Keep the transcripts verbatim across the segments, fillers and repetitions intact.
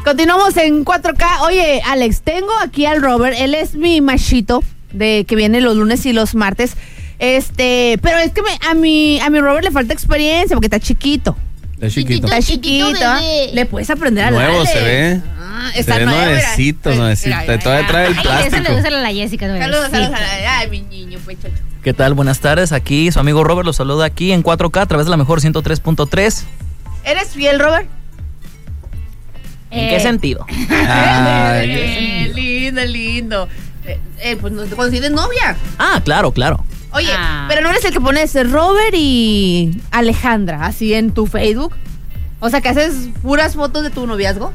Continuamos en cuatro K. Oye, Alex, tengo aquí al Robert. Él es mi machito de que viene los lunes y los martes. Este, pero es que me, a mi a mi Robert le falta experiencia porque está chiquito. Está chiquito. Está chiquito. Le puedes aprender a Nuevo Alex. se ve. Ah, se está ve nuevo, nuevecito, mira. nuevecito. Mira, mira, Todavía trae el ay, plástico. Eso le gusta a la Jessica. Saludos, saludos. Ay, mi niño, pues, chacho. ¿Qué tal? Buenas tardes, aquí su amigo Robert los saluda aquí en cuatro K a través de la mejor ciento tres punto tres. ¿Eres fiel, Robert? ¿En Eh, qué sentido? Ay, Eh, lindo, lindo. Eh, eh, pues no te consigues novia. Ah, claro, claro. Oye, Ah. pero no eres el que pones Robert y Alejandra así en tu Facebook. O sea, que haces puras fotos de tu noviazgo.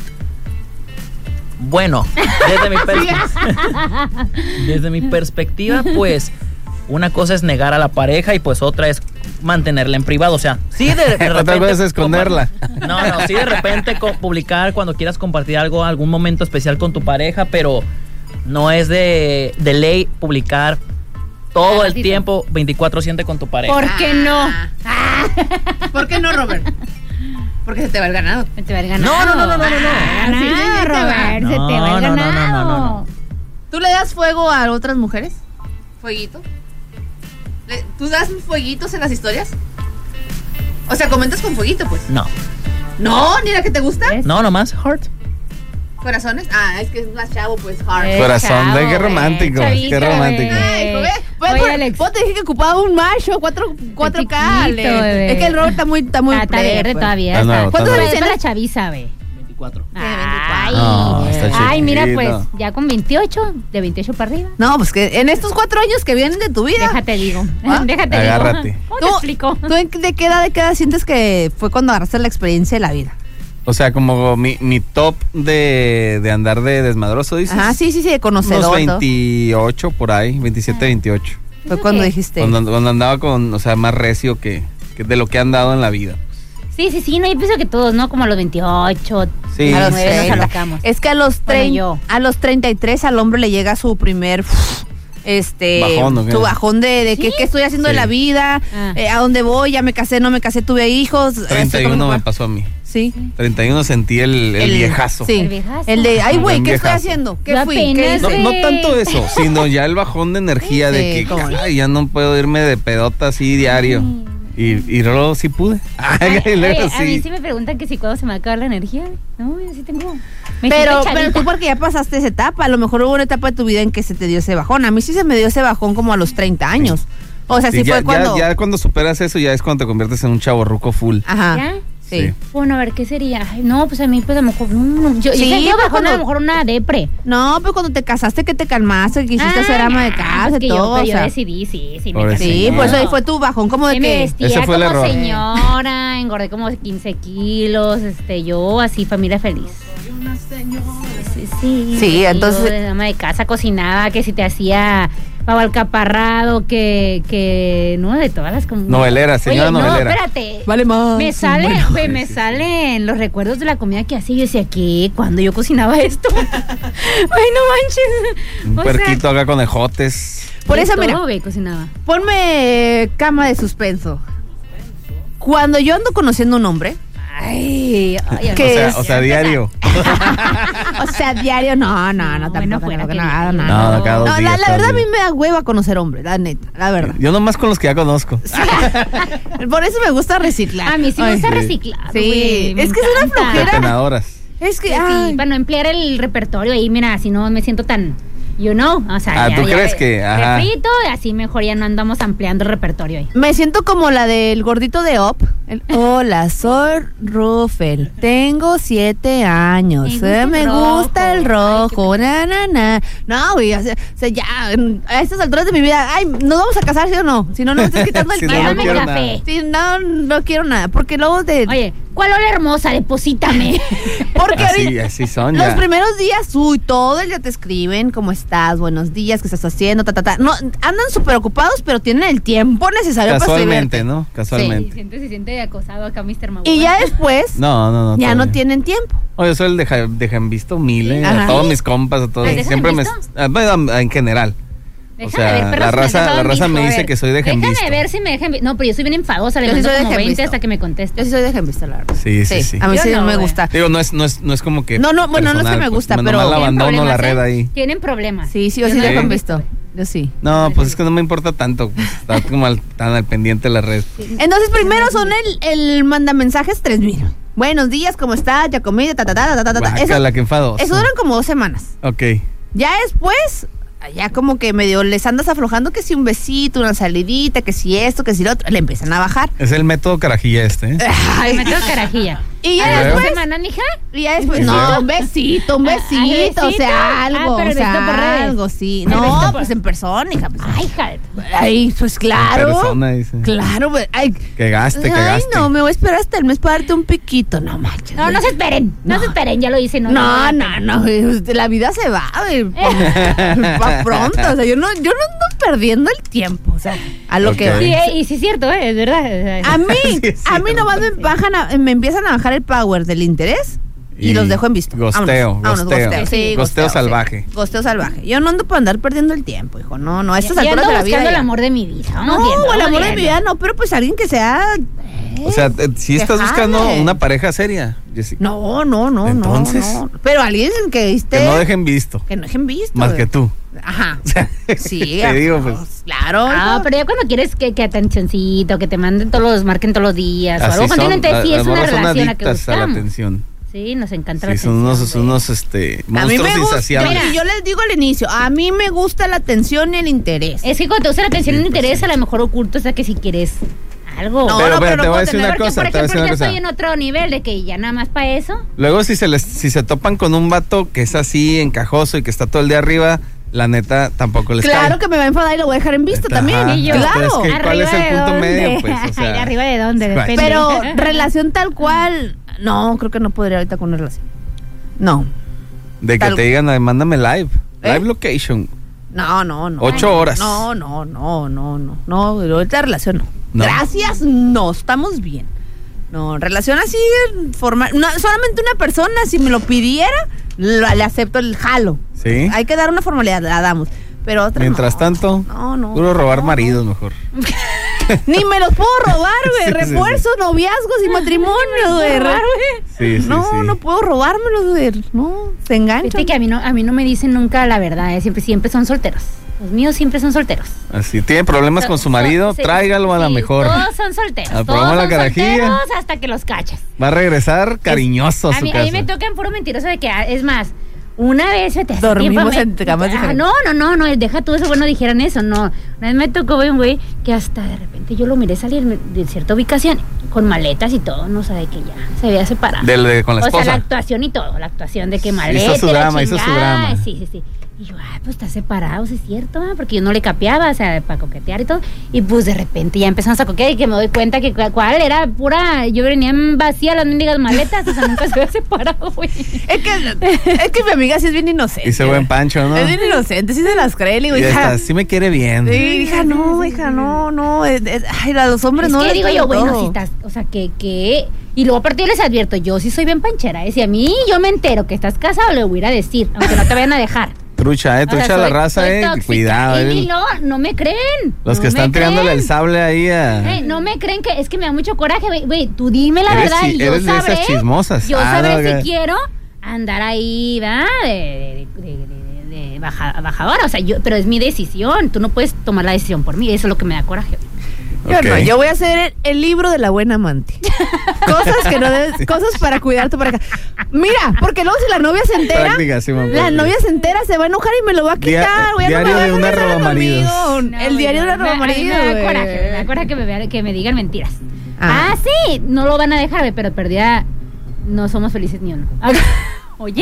Bueno, desde mi, pers- desde mi perspectiva, pues, una cosa es negar a la pareja y pues otra es mantenerla en privado. O sea, sí de, de repente... Otra vez esconderla. No, no, sí de repente co- publicar cuando quieras compartir algo, algún momento especial con tu pareja, pero no es de, de ley publicar todo el tiempo veinticuatro siete con tu pareja. ¿Por qué no? Ah. ¿Por qué no, Robert? Porque se te va el ganado. Se te va el ganado. No, no, no, no, no, no, no. Ah, Sí, sí, sí, no, te va. Robert, se te No, va el no, no, ganado. no, no, no, no. ¿Tú le das fuego a otras mujeres? ¿Fueguito? ¿Le- ¿Tú das fueguitos en las historias? O sea, comentas con fueguito, pues. No, No, ni la que te gusta. ¿Ves? no, nomás heart. ¿Corazones? Ah, es que es más chavo, pues, hard. Eh, Corazón, chavo, qué güey, romántico, chavito, qué romántico. güey. Ay, ¿ve? Pues, Oye, pues, Alex. vos te dije que ocupaba un macho, cuatro, cuatro K. chiquito, Ale. bebé. Es que el Robert está muy, está muy Ah, está plebe, verde pues. todavía. Está nuevo, está ¿Cuántos nuevo. años tiene la ¿Tienes? chaviza, ve? veinticuatro. Ay, No, está ay, mira, chiquito. pues, ya con veintiocho, de veintiocho para arriba. No, pues que en estos cuatro años que vienen de tu vida. Déjate digo. ¿Ah? Déjate Agárrate. digo. ¿Cómo te explico? ¿Tú en- de qué edad, de qué edad sientes que fue cuando agarraste la experiencia de la vida? O sea, como mi, mi top de, de andar de desmadroso, dices. Ajá, sí, sí, sí, de Unos conocedor. todo. veintiocho por ahí, veintisiete, veintiocho. Fue cuando Ok. dijiste. Cuando, cuando andaba con, o sea, más recio que, que de lo que han dado en la vida. Sí, sí, sí, no, yo pienso que todos, ¿no? Como a los veintiocho, Sí. A los nueve nos treinta. alocamos. Es que a los, Bueno, trein- yo. a los treinta y tres al hombre le llega su primer este Bajón, ¿o qué? su bajón de, de que, ¿Sí? qué estoy haciendo Sí. de la vida, Ah. eh, a dónde voy, ya me casé, no me casé, tuve hijos. treinta y uno Eso como- me pasó a mí. Sí. treinta y uno sentí el, el, viejazo. Sí. El viejazo. El de, ay, güey, Buen ¿qué estoy viejazo. haciendo? ¿Qué Yo fui? ¿Qué apenas, No, hice? no tanto eso, sino ya el bajón de energía de Sí, que cómo no. ay, ya no puedo irme de pedota así diario. Y, y luego sí pude. Ay, Y luego ay, a mí sí. sí me preguntan que si cuándo se me va a acabar la energía. No, yo sí tengo. Me Pero, siento pero chavita. tú porque ya pasaste esa etapa, a lo mejor hubo una etapa de tu vida en que se te dio ese bajón. A mí sí se me dio ese bajón como a los treinta años. O sea, sí, Sí, ya, fue cuando... ya, ya cuando superas eso, ya es cuando te conviertes en un chavorruco full. Ajá. ¿Ya? Sí. Sí. Bueno, a ver, ¿qué sería? Ay, no, pues a mí, pues a lo mejor. No, yo, Sí, yo sentía pues, bajón, cuando- a lo mejor una depre. No, pero cuando te casaste, que te calmaste, que quisiste Ah, ser ama de no, casa pues y que todo. yo, o pero yo sea. decidí, sí, sí, me Pobrecita. casé. Sí, No. pues ahí fue tu bajón como de Sí, me que... vestía Ese fue el como error. señora, engordé como quince kilos, este, yo así, familia feliz. Sí, sí. Sí, yo entonces- de ama de casa cocinaba, que si te hacía pavo alcaparrado, que, que, no, de todas las comidas. Novelera, señora Oye, novelera. No, espérate. Vale más. Me sale, Bueno. güey, me salen los recuerdos de la comida que hacía. Yo decía, ¿qué? ¿Cuándo yo cocinaba esto? Ay, no manches. Un O sea, puerquito acá con ejotes. Por de eso, todo, mira, güey, cocinaba. ponme cama de suspenso. Cuando yo ando conociendo un hombre, Ay, ay, ¿Qué O sea, es? o sea, diario. o sea, diario, no, no, no, No, tampoco, bueno, fuera tampoco, que nada, diario. nada. No, cada dos No, la, días, la cada verdad a mí día. me da hueva conocer hombres, la neta, la verdad. Yo nomás con los que ya conozco. Por eso me gusta reciclar. A mí sí me Ay, gusta sí. reciclar. Sí, güey, me es que es una encanta. flojera. Penadoras. Es que, Sí, ay, para no emplear el repertorio ahí, mira, si no me siento tan, you know, o sea, Ah, ya, ¿tú ya, crees que? Ajá. refrito, así mejor ya no andamos ampliando el repertorio ahí. me siento como la del gordito de Up. El, Hola, soy Rufel. Tengo siete años. Me gusta eh, el me rojo. gusta el Ay, rojo. qué na, na, na. No, güey. O sea, o sea, ya mm, a estas alturas de mi vida. Ay, ¿nos vamos a casar, sí o no? Si no, no me estás quitando el Si no, tiempo. no Llévame quiero café. nada. Sí, no, no quiero nada. Porque luego de. Oye, ¿cuál ola hermosa? Deposítame. porque Así, ahorita- así son los ya. primeros días, uy, todo el día te escriben, ¿cómo estás? Buenos días, ¿qué estás haciendo? Ta, ta, ta. No, andan súper ocupados, pero tienen el tiempo necesario para Casualmente, escribirte. ¿no? Y Casualmente. siente, se siente acosado acá, mister Maguán. Y ya después, No, no, no. ya no todavía. tienen tiempo. Oye, soy el deja, dejan visto mil, ¿eh? Ajá. A todos mis compas, a todos. ¿El dejan Siempre me. visto? ah, bueno, en general. O Déjame sea, ver, pero la si me raza, dejan la raza visto, me a dice ver. que soy de Déjame Jembisto. ver si me dejan vi- No, pero yo soy bien enfadosa, le Yo sí mando soy de como veinte Jembisto. hasta que me conteste. Yo sí soy de Jembisto, la verdad. Sí, sí, sí. A mí Yo sí no, me güey. gusta. Digo, no es, no es, no es como que. No, no, bueno, no es que personal, me gusta, pues, pero- nomás la Tienen abandono la problemas, red ¿eh? ahí. Tienen problemas. Sí, sí, yo sí no soy de sé. Jembisto. Yo sí. No, pues es que no me importa tanto. Pues, está como al- tan al pendiente de la red. Entonces, primero son el, el mandamensajes tres mil. Buenos días, ¿cómo estás? ¿Ya comí? Ta, ta, ta, ta, ta, ta. Eso, Guácala, qué enfadoso. eso duran como dos semanas. Ok. Ya después, ya como que medio les andas aflojando que si un besito, una salidita, que si esto, que si lo otro, le empiezan a bajar. Es el método carajilla este, ¿eh? Ay, me tengo carajilla. Y ya ¿A las luego? dos después, semanas, mija? y ya después, ¿Y no, luego? un besito, un Ah, besito, ¿besito? o sea, algo, Ah, pero o sea, besito por redes. algo, sí. El besito No, por- pues en persona, hija. Pues, Ay, hija de- ay, pues claro. En persona, dice. Claro, pues, ay. Que gaste, que Ay, gaste. no, me voy a esperar hasta el mes para darte un piquito. No manches. No, no se esperen. No, No. se esperen, ya lo hice. No, No, vale no, la no, güey, la vida se va, güey, pa pronto, o sea, yo no, yo no ando perdiendo el tiempo, o sea, a lo que Ok. va. pena. Sí, eh, y sí es cierto, ¿eh? Es verdad. o sea, A mí, Sí, es a mí cierto. nomás me, bajan a- me empiezan a bajar el power del interés y, Y los dejo en visto. gosteo, Vámonos, vámonos, gosteo. sí, Gosteo sí. salvaje. Gosteo salvaje. Yo no ando para andar perdiendo el tiempo, hijo, no, no, a estas y ando alturas de la vida. buscando el ya. amor de mi vida. Vamos No, viendo, el vamos amor de mi viendo. vida no, pero pues alguien que sea... O sea, eh, si que estás buscando jale. una pareja seria, Jessica, No, no, no, Entonces, no, no. Pero alguien que esté... que no dejen visto, Que no dejen visto. más güey. que tú. Ajá. O sea, Sí, te digo, pues. claro. Ah, hijo. pero ya cuando quieres que, que atencioncito, que te manden todos los, marquen todos los días o Así algo, son, continuamente la- sí las es una morras son relación la que adictas a la buscamos. atención. Sí, nos encanta Sí, la son atención. unos, güey. son unos este, A mí monstruos me gusta, insaciables. mira, yo les digo al inicio, a mí me gusta la atención y el interés. Es que cuando te gusta la atención Sí, y el pues interés, sí. a lo mejor oculto, o sea que si quieres algo. No, Pero, no, pero pero no te voy a puedo decir tener, una Porque, cosa, por te voy a decir ejemplo, una ya cosa. estoy en otro nivel de que ya nada más para eso. Luego si se les, si se topan con un vato que es así encajoso y que está todo el día arriba, la neta tampoco les Claro cae. que me va a enfadar y lo voy a dejar en visto Ajá. también. Y yo, Claro. Entonces, ¿qué- ¿cuál es el ¿Arriba de punto dónde? medio? Pues, o sea, Ay, ¿arriba de dónde? Ay. Depende. Pero relación tal cual, no, creo que no podría ahorita con una relación. No, De que Tal- te digan, "Ay, mándame live, ¿Eh? live location". no, no, no. Ocho horas. No, no, no, no, no. No, ahorita relación no. No. Gracias, no, estamos bien. No, relación así, formal. No, solamente una persona, si me lo pidiera, lo- le acepto el jalo. Sí. Hay que dar una formalidad, la damos. Pero otra Mientras no. tanto, No, no. puro robar no, maridos mejor. Ni me los puedo robar, güey. Sí, sí, Refuerzos, noviazgos y matrimonios, güey. Sí, sí, No, sí. no puedo robármelos, güey. No, se enganchan. Fíjate que a mí no, a mí no me dicen nunca la verdad, ¿eh? siempre, siempre son solteros. Los míos siempre son solteros. Así, tiene problemas con su marido, Sí, tráigalo a la sí, mejor. Todos son solteros. Al Todos programa La son Carajilla. solteros hasta que los cachas. Va a regresar cariñoso a A su mí, a casa. mí me tocan puro mentiroso de que, ah, es más, una vez me te Dormimos en camas ah, diferentes. No, no, no, no, deja tú eso, bueno, dijeran eso, no. Una vez me tocó un güey que hasta de repente yo lo miré salir de cierta ubicación con maletas y todo, no sabe que ya se había separado. Del de- con la O sea, esposa. la actuación y todo, la actuación de que maleta. Hizo su y la drama, hizo su chingada. drama. Sí, sí, sí. Y yo, ah, pues está separado, sí es cierto, ah, porque yo no le capeaba, o sea, para coquetear y todo. Y pues de repente ya empezamos a coquetear y que me doy cuenta que cu- cuál era pura, yo venía en vacía las mendigas maletas, o sea, nunca se había separado, güey. Es que, es que mi amiga sí es bien inocente. Hice buen pancho, ¿no? Es bien inocente, sí se las cree, le digo, Y ya hija. está, sí me quiere bien. Sí, hija, no, hija, no, no. es- es- ay, a los hombres Es no que les digo pega yo, bueno, todo. si estás, o sea, que, que, y luego aparte yo les advierto, yo sí soy bien panchera, ¿eh? Si a mí yo me entero que estás casado, le voy a ir a decir, aunque no te vayan a dejar. Trucha, eh, O sea, trucha la soy- raza, soy eh. tóxica. Cuidado, Y eh. no, no me creen. Los no que me están tirándole creen. el sable ahí a. Eh, no me creen que es que me da mucho coraje, güey. Güey, tú dime la Eres verdad chi- y yo eres de esas sabré. chismosas. Yo Ah, sabré no, si que- quiero andar ahí, ¿verdad? De, de, de, de- de- de baja- bajadora, o sea, yo, pero es mi decisión. Tú no puedes tomar la decisión por mí. Eso es lo que me da coraje. Yo Ok. no, yo voy a hacer el, el libro de la buena amante. Cosas que no debes, cosas para cuidar tu pareja. Mira, porque luego si la novia se entera, Práctica, Simón, la práctica. novia se entera, se va a enojar y me lo va a Dia- quitar, güey. ya no diario me va a de una regresar robamaridos. conmigo. No, El güey, diario de no, una me- a mí robamaridos, Me da güey. coraje, me da coraje que me, vean- que me digan mentiras. Ah. Ah. sí, no lo van a dejar, güey, pero perdida no somos felices ni uno. Oye,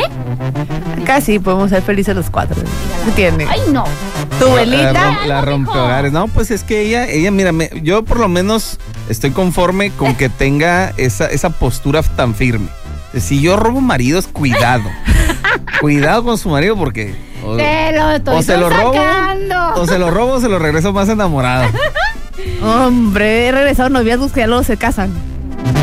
Casi podemos ser felices los cuatro. ¿Qué tiene? ay no. Tu La, velita. rom- la Algo, rompehogares. No, pues es que ella, ella, mira, me- yo por lo menos estoy conforme con que tenga esa, esa postura tan firme. Si yo robo maridos, cuidado. Cuidado con su marido porque. O, Te lo estoy o se lo robo. sacando. O se lo robo o se lo regreso más enamorado. Hombre, he regresado a noviazgos que ya luego se casan.